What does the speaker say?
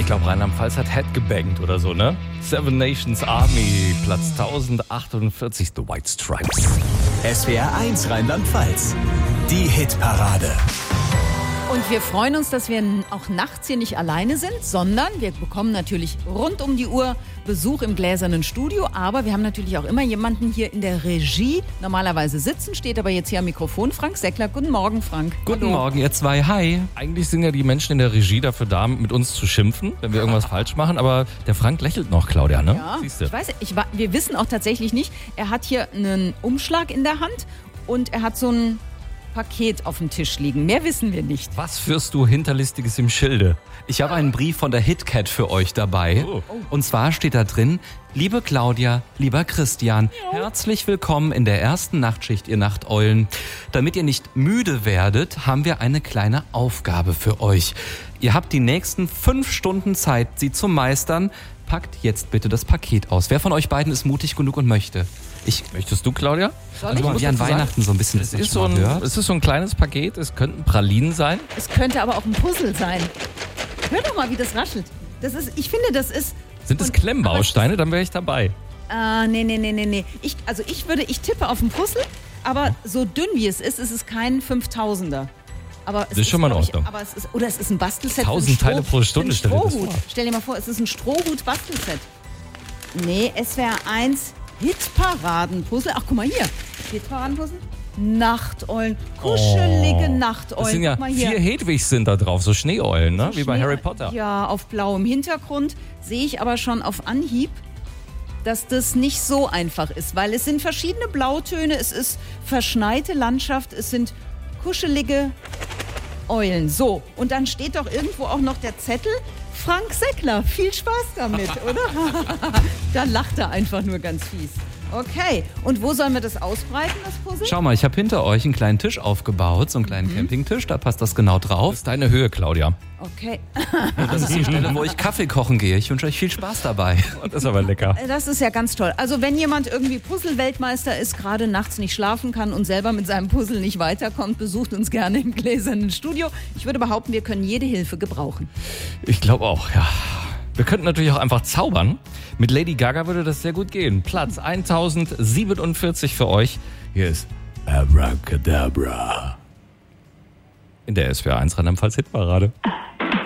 Ich glaube, Rheinland-Pfalz hat Head gebankt oder so, ne? Seven Nations Army, Platz 1048, The White Stripes. SWR 1 Rheinland-Pfalz, die Hitparade. Und wir freuen uns, dass wir auch nachts hier nicht alleine sind, sondern wir bekommen natürlich rund um die Uhr Besuch im gläsernen Studio. Aber wir haben natürlich auch immer jemanden hier in der Regie. Normalerweise sitzen, steht aber jetzt hier am Mikrofon. Frank Seckler. Guten Morgen, Frank. Guten Morgen, ihr zwei. Hi. Eigentlich sind ja die Menschen in der Regie dafür da, mit uns zu schimpfen, wenn wir irgendwas falsch machen. Aber der Frank lächelt noch, Claudia, ne? Ja, Siehste. ich weiß, wir wissen auch tatsächlich nicht. Er hat hier einen Umschlag in der Hand und er hat so ein Paket auf dem Tisch liegen. Mehr wissen wir nicht. Was führst du Hinterlistiges im Schilde? Ich habe einen Brief von der HitCat für euch dabei. Oh. Und zwar steht da drin: Liebe Claudia, lieber Christian, herzlich willkommen in der ersten Nachtschicht, ihr Nachteulen. Damit ihr nicht müde werdet, haben wir eine kleine Aufgabe für euch. Ihr habt die nächsten 5 Stunden Zeit, sie zu meistern. Packt jetzt bitte das Paket aus. Wer von euch beiden ist mutig genug und möchte? Möchtest du, Claudia? Soll ich? Also wie an Weihnachten so ein bisschen. Es ist so ein kleines Paket, es könnten Pralinen sein. Es könnte aber auch ein Puzzle sein. Hör doch mal, wie das raschelt. Ich finde, das ist... Sind es Klemmbausteine? Dann wäre ich dabei. Nee. Ich tippe auf ein Puzzle, aber so dünn wie es ist kein 5000er. Aber Das ist schon mal in Ordnung. Es ist ein Bastelset. 1000 Teile pro Stunde, stell stell dir das vor. Stell dir mal vor, es ist ein Strohhut-Bastelset. Nee, SWR 1 Hitparaden-Puzzle. Ach, guck mal hier. Hitparaden-Puzzle. Nachteulen. Kuschelige Nachteulen. Das sind ja Guck mal hier. 4 Hedwigs sind da drauf, so Schneeeulen, ne? Wie bei Harry Potter. Ja, auf blauem Hintergrund sehe ich aber schon auf Anhieb, dass das nicht so einfach ist, weil es sind verschiedene Blautöne, es ist verschneite Landschaft, es sind kuschelige Eulen. So, und dann steht doch irgendwo auch noch der Zettel: Frank Seckler, viel Spaß damit, oder? Da lacht er einfach nur ganz fies. Okay, und wo sollen wir das ausbreiten, das Puzzle? Schau mal, ich habe hinter euch einen kleinen Tisch aufgebaut, so einen kleinen Campingtisch, da passt das genau drauf. Das ist deine Höhe, Claudia. Okay, Das ist die Stelle, wo ich Kaffee kochen gehe. Ich wünsche euch viel Spaß dabei. Das ist aber lecker. das ist ja ganz toll. Also wenn jemand irgendwie Puzzle-Weltmeister ist, gerade nachts nicht schlafen kann und selber mit seinem Puzzle nicht weiterkommt, besucht uns gerne im gläsernen Studio. Ich würde behaupten, wir können jede Hilfe gebrauchen. Ich glaube auch, ja. Wir könnten natürlich auch einfach zaubern. Mit Lady Gaga würde das sehr gut gehen. Platz 1047 für euch. Hier ist Abracadabra. In der SWR 1 Rheinland-Pfalz Hitparade.